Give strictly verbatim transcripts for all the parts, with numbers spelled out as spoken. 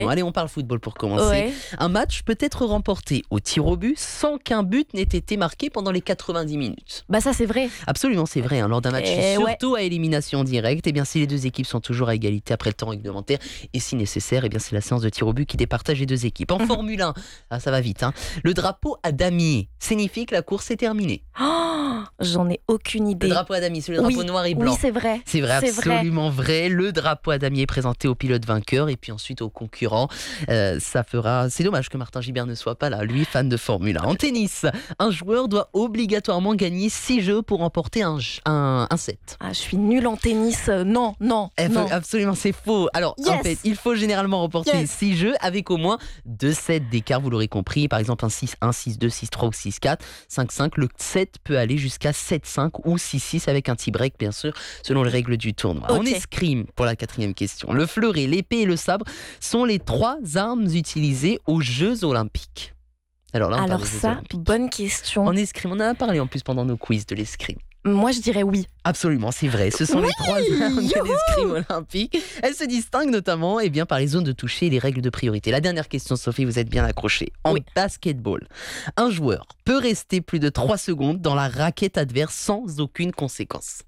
Bon, allez, on parle football pour commencer. Ouais. Un match peut être remporté au tir au but sans qu'un but n'ait été marqué pendant les quatre-vingt-dix minutes. Bah ça c'est vrai. Absolument, c'est vrai. Hein, lors d'un match Eh ouais. surtout à élimination directe, eh bien, si les deux équipes sont toujours à égalité après le temps réglementaire et si nécessaire, eh bien, c'est la séance de tir au but qui départage les deux équipes. En Mhm. Formule un, ah, ça va vite. Hein, le drapeau à damier signifie que la course est terminée. Oh, j'en ai aucune Le idée. drapeau à damier, c'est le drapeau Oui, noir et blanc. Oui, c'est vrai. C'est vrai, C'est vrai. absolument vrai. Le drapeau à damier est présenté au pilote vainqueur et puis ensuite aux concurrents. Euh, ça fera. C'est dommage que Martin Gibert ne soit pas là, lui, fan de Formule un. En tennis, un joueur doit obligatoirement gagner six jeux pour remporter un, un, un set. Ah, je suis nulle en tennis. Euh, non, non, Eh, non. Absolument, c'est faux. Alors, en Yes. fait, il faut généralement remporter Yes. six jeux avec au moins deux sets d'écart, vous l'aurez compris. Par exemple, un six un, six deux, six trois ou six quatre, cinq cinq. Le set peut aller jusqu'à sept cinq ou six six avec un tie-break, bien sûr, selon les règles du tournoi. Ok. En escrime, pour la quatrième question, le fleuret, l'épée et le sabre sont les trois armes utilisées aux Jeux Olympiques. Alors là, on parle Alors des Jeux ça, Olympiques. bonne question. En escrime, on en a parlé en plus pendant nos quiz de l'escrime. Moi, je dirais oui. Absolument, c'est vrai. Ce sont Oui, les trois armes de youhou. l'escrime olympique. Elles se distinguent notamment eh bien, par les zones de toucher et les règles de priorité. La dernière question, Sophie, vous êtes bien accrochée. En Oui. basketball, un joueur peut rester plus de trois secondes dans la raquette adverse sans aucune conséquence.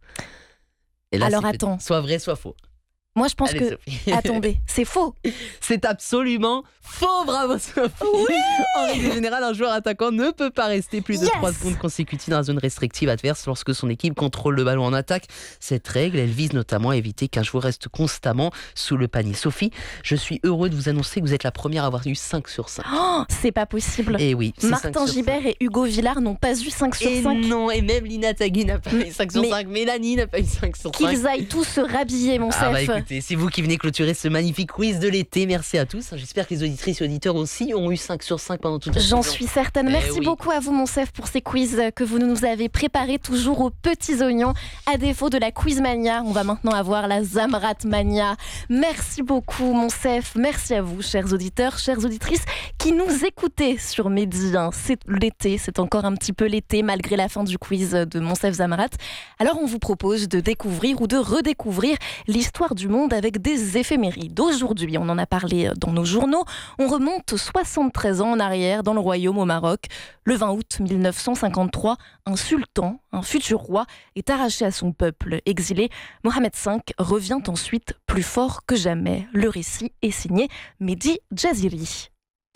Et là, Alors, c'est attends. peut-être soit vrai, soit faux. Moi, je pense Allez, que... Sophie. Attendez, c'est faux. C'est absolument faux, bravo Sophie. En règle générale, un joueur attaquant ne peut pas rester plus de Yes. trois secondes consécutives dans la zone restrictive adverse lorsque son équipe contrôle le ballon en attaque. Cette règle, elle vise notamment à éviter qu'un joueur reste constamment sous le panier. Sophie, je suis heureux de vous annoncer que vous êtes la première à avoir eu cinq sur cinq. Oh, c'est pas possible. Et oui, c'est cinq Martin sur Gibert et Hugo Villard n'ont pas eu cinq sur Et cinq. non, et même Lina Tagui n'a pas eu cinq sur Mais- cinq. Mélanie n'a pas eu cinq sur cinq. Qu'ils aillent tous se rhabiller, mon Ah bah chef. écoutez, c'est vous qui venez clôturer ce magnifique quiz de l'été. Merci à tous. J'espère que les auditrices et auditeurs aussi ont eu cinq sur cinq pendant toute la J'en saison. suis certaine. Eh Merci oui. beaucoup à vous, mon chef, pour ces quiz que vous nous avez préparés toujours aux petits oignons. À défaut de la Quizmania, on va maintenant avoir la Zamrat Mania. Merci beaucoup, mon chef. Merci à vous, chers auditeurs, chères auditrices, qui nous écoutez sur Mehdi. Hein. C'est l'été, c'est encore un petit peu l'été, malgré la fin du quiz de mon chef Zamrat. Alors, on vous propose de découvrir ou de redécouvrir l'histoire du monde avec des éphémérides. Aujourd'hui, on en a parlé dans nos journaux. On remonte soixante-treize ans en arrière dans le royaume au Maroc. Le vingt août mille neuf cent cinquante-trois, un sultan, un futur roi, est arraché à son peuple exilé. Mohamed cinq revient ensuite plus fort que jamais. Le récit est signé Mehdi Jaziri.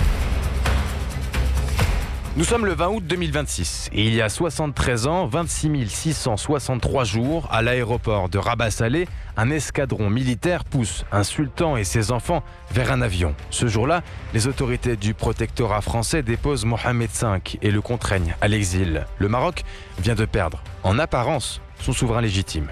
Nous sommes le vingt août deux mille vingt-six et il y a soixante-treize ans, vingt-six mille six cent soixante-trois jours, à l'aéroport de Rabat-Salé, un escadron militaire pousse un sultan et ses enfants vers un avion. Ce jour-là, les autorités du protectorat français déposent Mohamed cinq et le contraignent à l'exil. Le Maroc vient de perdre, en apparence, son souverain légitime.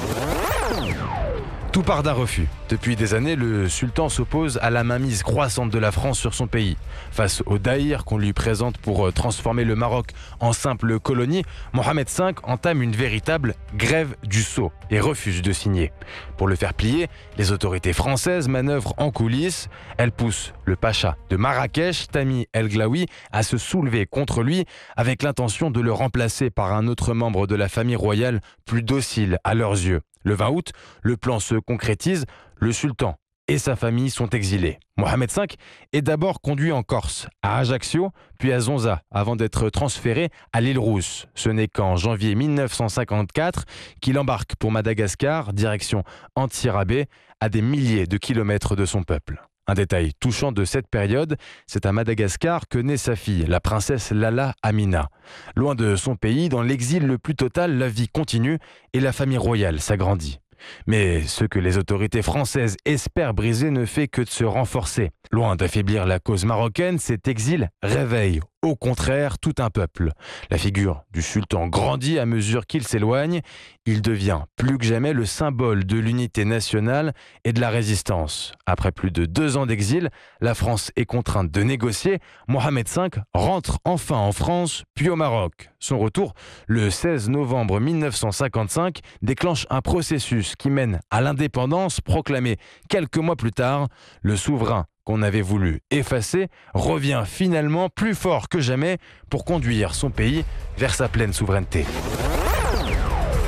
Tout part d'un refus. Depuis des années, le sultan s'oppose à la mainmise croissante de la France sur son pays. Face au daïr qu'on lui présente pour transformer le Maroc en simple colonie, Mohamed cinq entame une véritable grève du sceau et refuse de signer. Pour le faire plier, les autorités françaises manœuvrent en coulisses. Elles poussent le pacha de Marrakech, Tamim El Glaoui, à se soulever contre lui avec l'intention de le remplacer par un autre membre de la famille royale plus docile à leurs yeux. Le vingt août, le plan se concrétise, le sultan et sa famille sont exilés. Mohamed cinq est d'abord conduit en Corse, à Ajaccio, puis à Zonza, avant d'être transféré à l'île Rousse. Ce n'est qu'en janvier mille neuf cent cinquante-quatre qu'il embarque pour Madagascar, direction Antsirabe, à des milliers de kilomètres de son peuple. Un détail touchant de cette période, c'est à Madagascar que naît sa fille, la princesse Lala Amina. Loin de son pays, dans l'exil le plus total, la vie continue et la famille royale s'agrandit. Mais ce que les autorités françaises espèrent briser ne fait que de se renforcer. Loin d'affaiblir la cause marocaine, cet exil réveille, au contraire, tout un peuple. La figure du sultan grandit à mesure qu'il s'éloigne. Il devient plus que jamais le symbole de l'unité nationale et de la résistance. Après plus de deux ans d'exil, la France est contrainte de négocier. Mohamed cinq rentre enfin en France, puis au Maroc. Son retour, le seize novembre mille neuf cent cinquante-cinq, déclenche un processus qui mène à l'indépendance proclamée quelques mois plus tard. Le souverain qu'on avait voulu effacer revient finalement plus fort que jamais pour conduire son pays vers sa pleine souveraineté.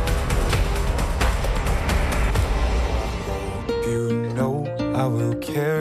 You know I will carry